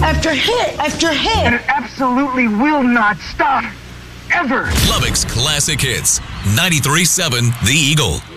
after hit after hit. And it absolutely will not stop. Ever. Lubbock's Classic Hits. 93.7 The Eagle.